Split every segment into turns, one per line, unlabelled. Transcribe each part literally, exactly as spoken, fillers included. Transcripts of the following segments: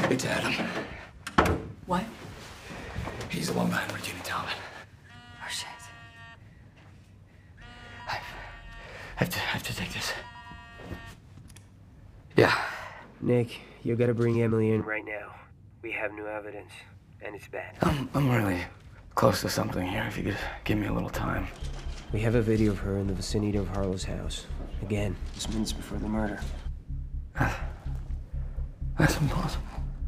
It's Adam.
What?
He's the one behind Regina Talbot.
Oh, shit.
I have to, I have to take this. Yeah.
Nick, you gotta bring Emily in right now. We have new evidence, and it's bad.
I'm, I'm really close to something here. If you could give me a little time.
We have a video of her in the vicinity of Harlow's house. Again, just minutes before the murder.
Uh, that's impossible.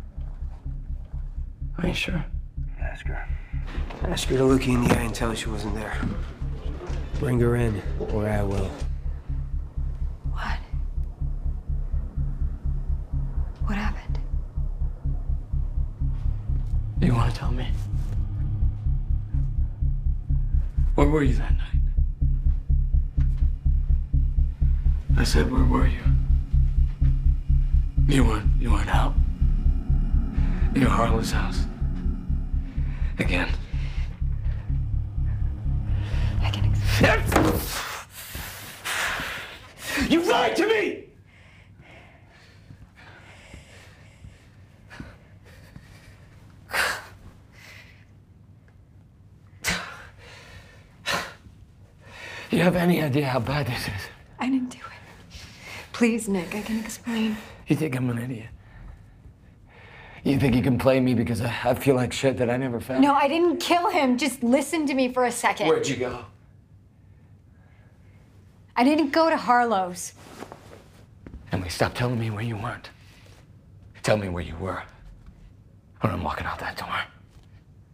Are you sure?
Ask her. Ask her to look you in the eye and tell her she wasn't there. Bring her in, or I will.
What? What happened?
You want to tell me? Where were you that night? I said, where were you? You weren't, you weren't out. You were at Harlow's house. Again.
I can explain.
You lied to me! Do you have any idea how bad this is?
I didn't do it. Please, Nick, I can explain.
You think I'm an idiot? You think you can play me because I, I feel like shit that I never found?
No, I didn't kill him. Just listen to me for a second.
Where'd you go?
I didn't go to Harlow's.
Emily, stop telling me where you weren't. Tell me where you were, or I'm walking out that door.